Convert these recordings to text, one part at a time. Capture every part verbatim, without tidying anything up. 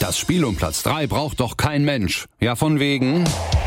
Das Spiel um Platz drei braucht doch kein Mensch. Ja, von wegen...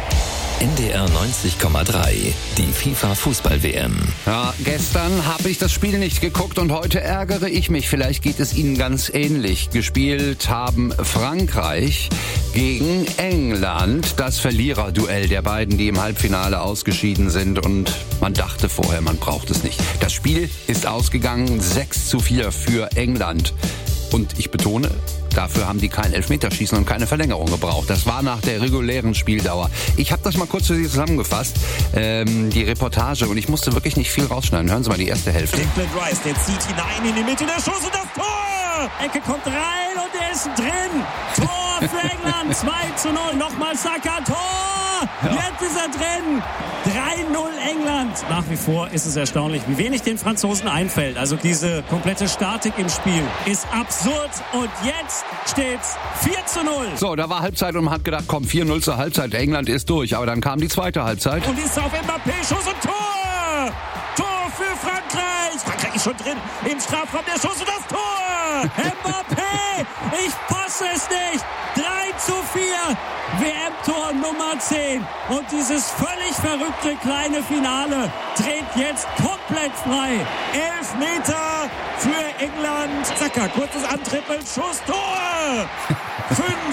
N D R neunzig Komma drei, die FIFA-Fußball-W M. Ja, gestern habe ich das Spiel nicht geguckt und heute ärgere ich mich. Vielleicht geht es Ihnen ganz ähnlich. Gespielt haben Frankreich gegen England. Das Verliererduell der beiden, die im Halbfinale ausgeschieden sind. Und man dachte vorher, man braucht es nicht. Das Spiel ist ausgegangen sechs zu vier für England. Und ich betone, dafür haben die kein Elfmeterschießen und keine Verlängerung gebraucht. Das war nach der regulären Spieldauer. Ich habe das mal kurz für Sie zusammengefasst, ähm, die Reportage. Und ich musste wirklich nicht viel rausschneiden. Hören Sie mal die erste Hälfte. Declan Rice, der zieht hinein in die Mitte, der Schuss und das Tor! Ecke kommt rein und er ist drin. Tor für England, zwei zu null. Nochmal Saka, Tor! Ja. Jetzt ist er drin. drei null England. Nach wie vor ist es erstaunlich, wie wenig den Franzosen einfällt. Also diese komplette Statik im Spiel ist absurd. Und jetzt steht's vier zu null. So, da war Halbzeit und man hat gedacht, komm, vier null zur Halbzeit. England ist durch. Aber dann kam die zweite Halbzeit. Und ist auf Mbappé, Schuss und Tor! Tor für Frankreich. Frankreich ist schon drin im Strafraum. Der Schuss und das Tor! Mbappé! Ich fasse es nicht! drei zu vier! W M-Tor Nummer zehn. Und dieses völlig verrückte kleine Finale dreht jetzt komplett frei. Elf Meter für England. Saka, kurzes Antrippeln, Schuss, Tor! Fünf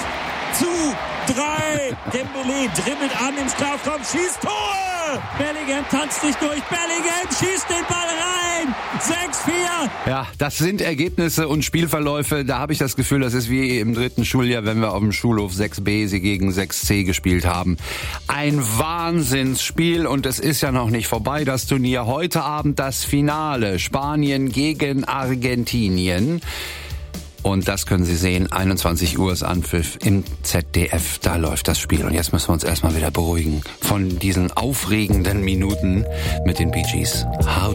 zu drei. Dembélé dribbelt an im Strafraum, schießt Tor! Bellingham tanzt sich durch. Bellingham schießt den Ball rein. sechs vier. Ja, das sind Ergebnisse und Spielverläufe. Da habe ich das Gefühl, das ist wie im dritten Schuljahr, wenn wir auf dem Schulhof sechs b sie gegen sechs c gespielt haben. Ein Wahnsinnsspiel und es ist ja noch nicht vorbei, das Turnier. Heute Abend das Finale. Spanien gegen Argentinien. Und das können Sie sehen, einundzwanzig Uhr ist Anpfiff im Z D F, da läuft das Spiel. Und jetzt müssen wir uns erstmal wieder beruhigen von diesen aufregenden Minuten mit den Bee Gees. How